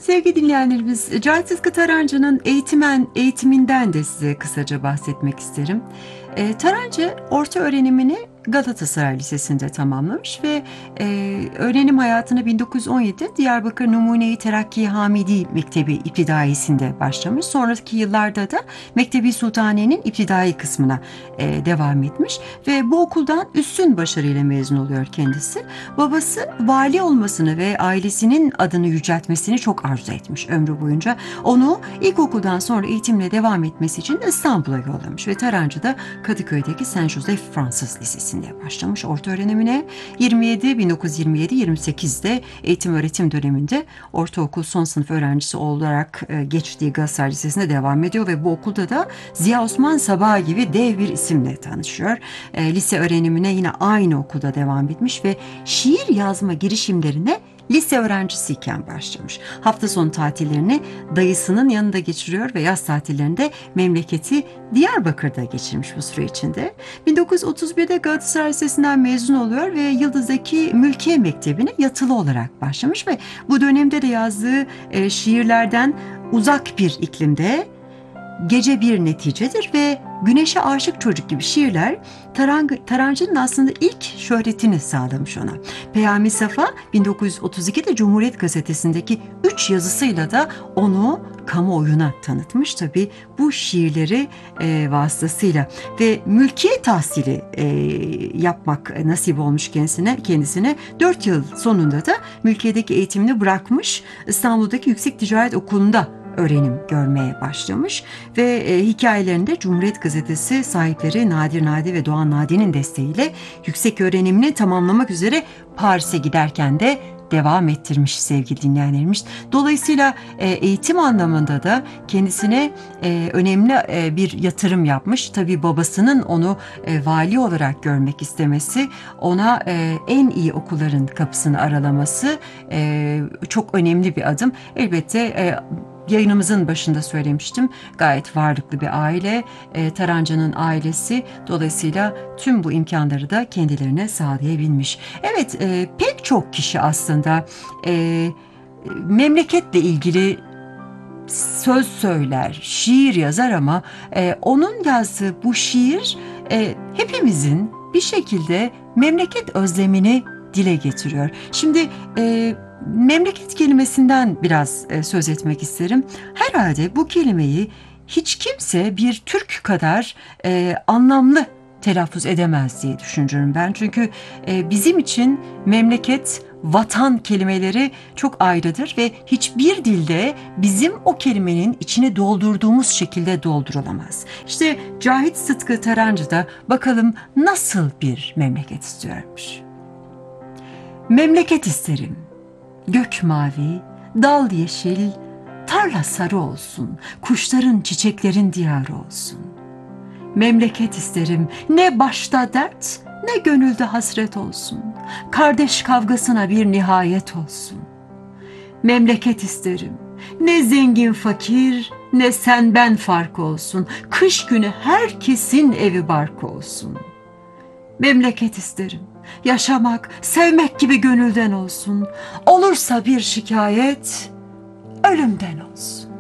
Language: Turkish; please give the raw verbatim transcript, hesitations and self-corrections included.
Sevgili dinleyenlerimiz, Cahit Sıtkı Tarancı'nın eğitimen, eğitiminden de size kısaca bahsetmek isterim. E, Tarancı orta öğrenimini Galatasaray Lisesi'nde tamamlamış ve e, öğrenim hayatına bin dokuz yüz on yedide Diyarbakır Numune-i Terakki Hamidi Mektebi İptidaisi'nde başlamış. Sonraki yıllarda da Mektebi Sultaniye'nin iptidai kısmına e, devam etmiş ve bu okuldan üstün başarıyla mezun oluyor kendisi. Babası vali olmasını ve ailesinin adını yüceltmesini çok arzu etmiş ömrü boyunca. Onu ilkokuldan sonra eğitimle devam etmesi için İstanbul'a yollamış ve Tarancı da Kadıköy'deki Saint Joseph Fransız Lisesi'nde başlamış orta öğrenimine. yirmi yedi bin dokuz yüz yirmi yedi yirmi sekizde eğitim öğretim döneminde ortaokul son sınıf öğrencisi olarak geçtiği Galatasaray Lisesi'nde devam ediyor ve bu okulda da Ziya Osman Sabah gibi dev bir isimle tanışıyor. Lise öğrenimine yine aynı okulda devam etmiş ve şiir yazma girişimlerine lise öğrencisiyken başlamış. Hafta sonu tatillerini dayısının yanında geçiriyor ve yaz tatillerinde memleketi Diyarbakır'da geçirmiş bu süre içinde. bin dokuz yüz otuz birde Galatasaray Lisesi'nden mezun oluyor ve Yıldız'daki Mülkiye Mektebi'ne yatılı olarak başlamış ve bu dönemde de yazdığı e, şiirlerden Uzak Bir iklimde, Gece Bir Neticedir ve Güneşe Aşık Çocuk gibi şiirler Tarang- Tarancı'nın aslında ilk şöhretini sağlamış ona. Peyami Safa bin dokuz yüz otuz ikide Cumhuriyet Gazetesi'ndeki üç yazısıyla da onu kamuoyuna tanıtmış. Tabii bu şiirleri e, vasıtasıyla ve mülkiye tahsili e, yapmak nasip olmuş kendisine. kendisine. dört yıl sonunda da mülkiyedeki eğitimini bırakmış, İstanbul'daki Yüksek Ticaret Okulu'nda öğrenim görmeye başlamış ve e, hikayelerinde Cumhuriyet Gazetesi sahipleri Nadir Nadi ve Doğan Nadi'nin desteğiyle yüksek öğrenimini tamamlamak üzere Paris'e giderken de devam ettirmiş sevgili dinleyenlerimiz. Dolayısıyla e, eğitim anlamında da kendisine e, önemli e, bir yatırım yapmış. Tabii babasının onu e, vali olarak görmek istemesi, ona e, en iyi okulların kapısını aralaması e, çok önemli bir adım. Elbette e, yayınımızın başında söylemiştim. Gayet varlıklı bir aile, e, Tarancı'nın ailesi. Dolayısıyla tüm bu imkanları da kendilerine sağlayabilmiş. Evet, e, pek çok kişi aslında e, memleketle ilgili söz söyler, şiir yazar ama e, onun yazdığı bu şiir e, hepimizin bir şekilde memleket özlemini dile getiriyor. Şimdi e, memleket kelimesinden biraz e, söz etmek isterim. Herhalde bu kelimeyi hiç kimse bir Türk kadar e, anlamlı telaffuz edemez diye düşünüyorum ben. Çünkü e, bizim için memleket, vatan kelimeleri çok ayrıdır ve hiçbir dilde bizim o kelimenin içine doldurduğumuz şekilde doldurulamaz. İşte Cahit Sıtkı Tarancı da bakalım nasıl bir memleket istiyormuş. Memleket isterim, gök mavi, dal yeşil, tarla sarı olsun, kuşların çiçeklerin diyarı olsun. Memleket isterim, ne başta dert, ne gönülde hasret olsun. Kardeş kavgasına bir nihayet olsun. Memleket isterim, ne zengin fakir, ne sen ben fark olsun. Kış günü herkesin evi bark olsun. Memleket isterim, yaşamak, sevmek gibi gönülden olsun. Olursa bir şikayet, ölümden olsun.